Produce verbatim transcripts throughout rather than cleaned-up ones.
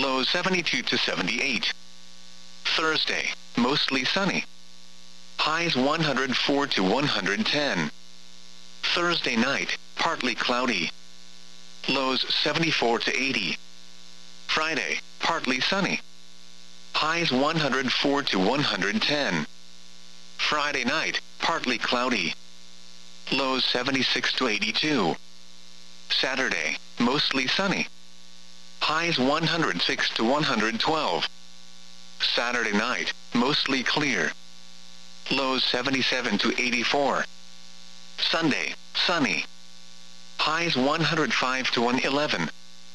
Low seventy-two to seventy-eight. Thursday, mostly sunny. Highs one hundred four to one hundred ten. Thursday night, partly cloudy. Lows seventy-four to eighty. Friday, partly sunny. Highs one hundred four to one hundred ten. Friday night, partly cloudy. Lows seventy-six to eighty-two. Saturday, mostly sunny. Highs one hundred six to one hundred twelve. Saturday night, mostly clear. Lows seventy-seven to eighty-four. Sunday, sunny. Highs one hundred five to one hundred eleven.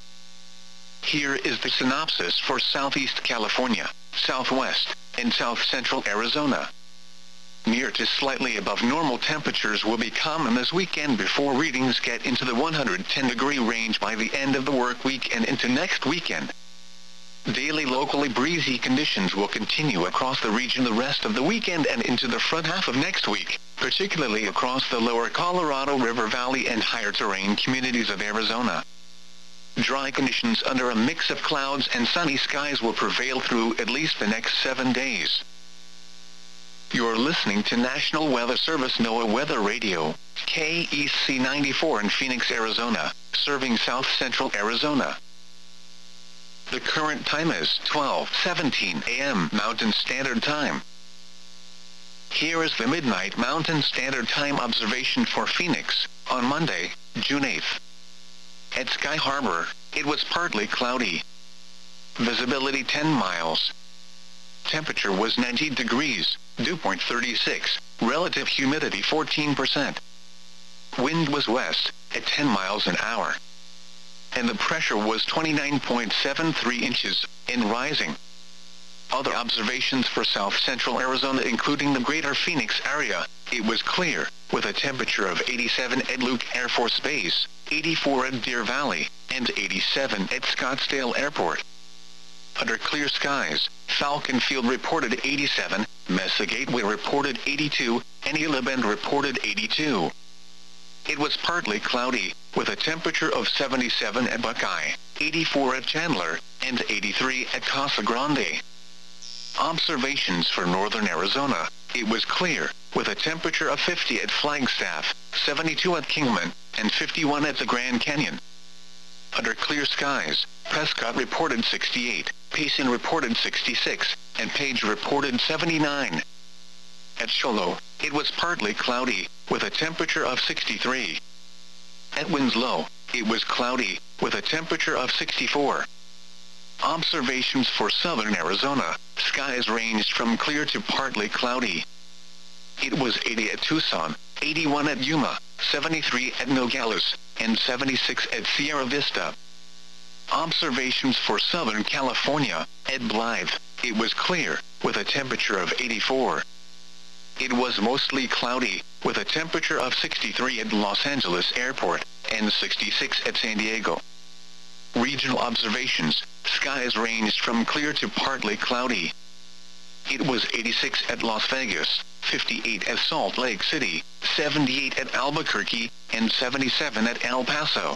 Here is the synopsis for Southeast California, Southwest, and South Central Arizona. Near to slightly above normal temperatures will be common this weekend before readings get into the one hundred ten degree range by the end of the work week and into next weekend. Daily locally breezy conditions will continue across the region the rest of the weekend and into the front half of next week, particularly across the lower Colorado River Valley and higher terrain communities of Arizona. Dry conditions under a mix of clouds and sunny skies will prevail through at least the next seven days. You're listening to National Weather Service NOAA Weather Radio, K E C ninety-four in Phoenix, Arizona, serving South Central Arizona. The current time is twelve seventeen a m Mountain Standard Time. Here is the Midnight Mountain Standard Time observation for Phoenix, on Monday, June eighth. At Sky Harbor, it was partly cloudy. Visibility ten miles. Temperature was ninety degrees, dew point thirty-six, relative humidity fourteen percent. Wind was west, at ten miles an hour. And the pressure was twenty-nine point seven three inches, and rising. Other observations for South Central Arizona including the greater Phoenix area, it was clear, with a temperature of eighty-seven at Luke Air Force Base, eighty-four at Deer Valley, and eighty-seven at Scottsdale Airport. Under clear skies, Falcon Field reported eighty-seven, Mesa Gateway reported eighty-two, and Gila Bend reported eighty-two. It was partly cloudy, with a temperature of seventy-seven at Buckeye, eighty-four at Chandler, and eighty-three at Casa Grande. Observations for northern Arizona, it was clear, with a temperature of fifty at Flagstaff, seventy-two at Kingman, and fifty-one at the Grand Canyon. Under clear skies, Prescott reported sixty-eight, Payson reported sixty-six, and Page reported seventy-nine. At Cholo, it was partly cloudy, with a temperature of sixty-three. At Winslow, it was cloudy, with a temperature of sixty-four. Observations for southern Arizona, skies ranged from clear to partly cloudy. It was eighty at Tucson, eighty-one at Yuma, seventy-three at Nogales, and seventy-six at Sierra Vista. Observations for Southern California, at Blythe, it was clear, with a temperature of eighty-four. It was mostly cloudy, with a temperature of sixty-three at Los Angeles Airport, and sixty-six at San Diego. Regional observations, skies ranged from clear to partly cloudy. It was eighty-six at Las Vegas, fifty-eight at Salt Lake City, seventy-eight at Albuquerque, and seventy-seven at El Paso.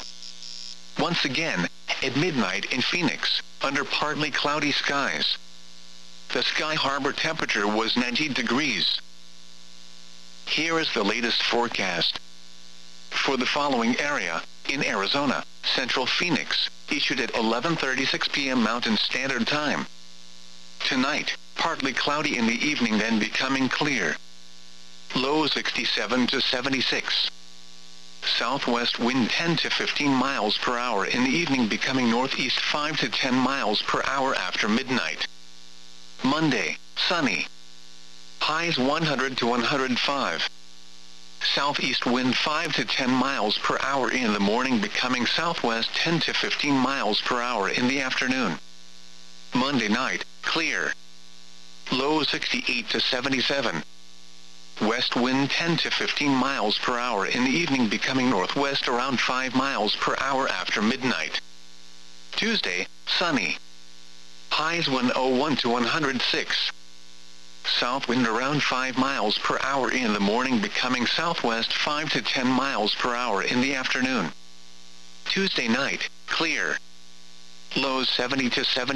Once again, at midnight in Phoenix, under partly cloudy skies. The Sky Harbor temperature was ninety degrees. Here is the latest forecast. For the following area, in Arizona, Central Phoenix, issued at eleven thirty-six p m Mountain Standard Time. Tonight, partly cloudy in the evening then becoming clear. Low sixty-seven to seventy-six. Southwest wind ten to fifteen miles per hour in the evening becoming northeast five to ten miles per hour after midnight. Monday, sunny. Highs one hundred to one hundred five. Southeast wind five to ten miles per hour in the morning becoming southwest ten to fifteen miles per hour in the afternoon. Monday night, clear. Low sixty-eight to seventy-seven. West wind ten to fifteen miles per hour in the evening becoming northwest around five miles per hour after midnight. Tuesday, sunny. Highs one oh one to one hundred six. South wind around five miles per hour in the morning becoming southwest five to ten miles per hour in the afternoon. Tuesday night, clear. Lows seventy to seventy.